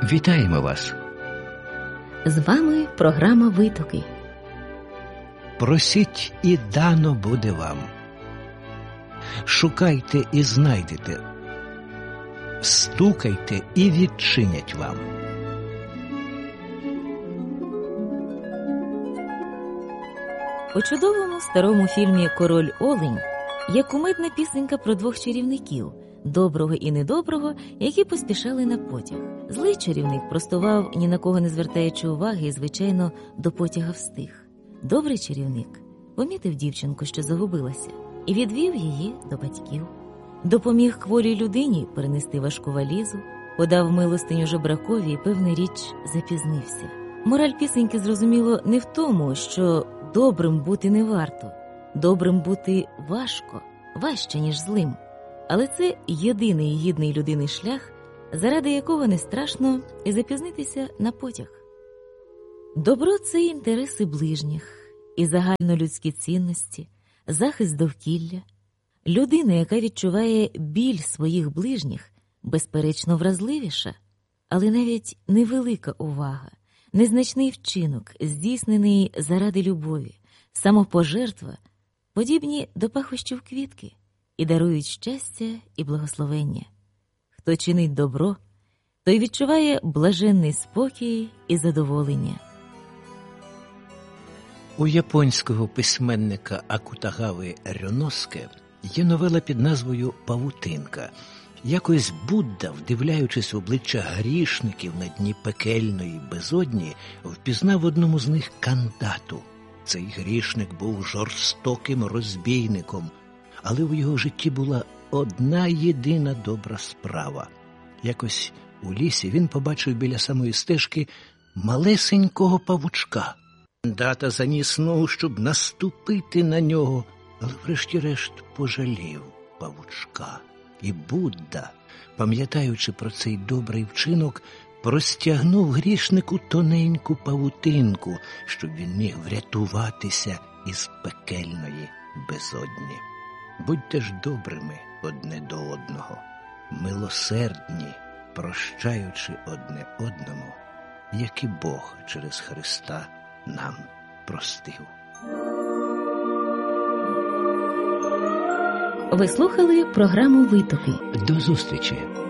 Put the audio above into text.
Вітаємо вас! З вами програма «Витоки». Просіть, і дано буде вам. Шукайте, і знайдете. Стукайте, і відчинять вам. У чудовому старому фільмі «Король Олень» є кумедна пісенька про двох чарівників – доброго і недоброго, які поспішали на потяг. Злий чарівник простував, ні на кого не звертаючи уваги, і, звичайно, до потяга встиг. Добрий чарівник помітив дівчинку, що загубилася, і відвів її до батьків. Допоміг хворій людині перенести важку валізу, подав милостиню жебракові і, певна річ, запізнився. Мораль пісеньки, зрозуміло, не в тому, що добрим бути не варто, добрим бути важче, ніж злим. Але це єдиний гідний людини шлях, заради якого не страшно і запізнитися на потяг. Добро – це інтереси ближніх, і загальнолюдські цінності, захист довкілля. Людина, яка відчуває біль своїх ближніх, безперечно вразливіша, але навіть невелика увага, незначний вчинок, здійснений заради любові, самопожертва, подібні до пахощів квітки і дарують щастя і благословення. Хто чинить добро, той відчуває блаженний спокій і задоволення. У японського письменника Акутагави Рьоноске є новела під назвою «Павутинка». Якось Будда, вдивляючись в обличчя грішників на дні пекельної безодні, впізнав в одному з них Кандату. Цей грішник був жорстоким розбійником, але в його житті була одна єдина добра справа. Якось у лісі він побачив біля самої стежки малесенького павучка. Кандата заніс ногу, щоб наступити на нього, але врешті-решт пожалів павучка. І Будда, пам'ятаючи про цей добрий вчинок, простягнув грішнику тоненьку павутинку, щоб він міг врятуватися із пекельної безодні. Будьте ж добрими одне до одного, милосердні, прощаючи одне одному, як і Бог через Христа нам простив. Ви слухали програму «Витоки». До зустрічі!